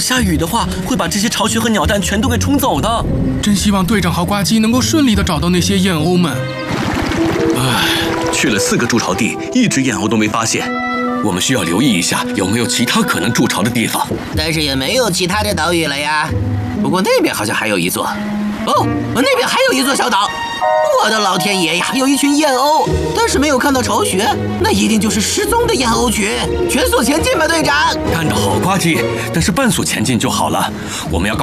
下雨的话，会把这些巢穴和鸟蛋全都给冲走的。 真希望队长和呱唧能够顺利地找到那些燕鸥们。 去了4个筑巢地，一只燕鸥都没发现。我们需要留意一下有没有其他可能筑巢的地方。 但是也没有其他的岛屿了呀。不过那边好像还有一座。哦，那边还有一座小岛。我的老天爷呀，有一群燕鸥，但是没有看到巢穴，那一定就是失踪的燕鸥群。全速前进吧，队长！ 干得好，呱唧！但是半速前进就好了。我们要